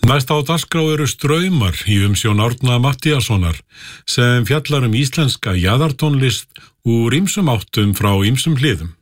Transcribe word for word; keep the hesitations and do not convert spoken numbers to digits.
Næst á dagskrá eru straumar í umsjón Árna Matthíassonar sem fjallar um íslenska jaðartónlist úr ýmsum áttum frá ýmsum hliðum.